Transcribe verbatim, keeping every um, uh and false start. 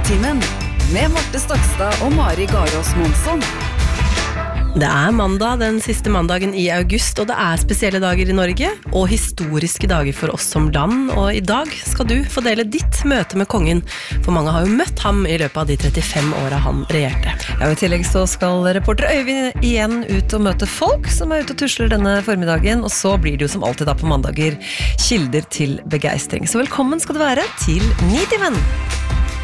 Nitimen med Marte Stokstad og Mari Garås Monsson. Det er mandag, den siste mandagen i august, og det er spesielle dager i Norge, og historiske dager for oss som land, og i dag skal du få dele ditt møte med kongen, for mange har jo møtt ham i løpet av de trettifem åra han regjerte. Ja, i tillegg så skal reporter Øyvind igjen ut og møte folk som er ute og tusler denne formiddagen, og så blir det jo som alltid da på mandager kilder til begeistring. Så velkommen skal du være til Nitimen!